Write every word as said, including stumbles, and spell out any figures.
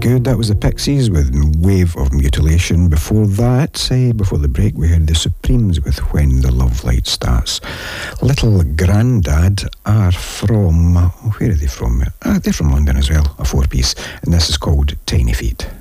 Good, that was the Pixies with Wave of Mutilation. Before that, say, before the break, we heard the Supremes with When the Love Light Starts. Little Grandad are from, where are they from? Ah, they're from London as well, a four-piece, and this is called Tiny Feet.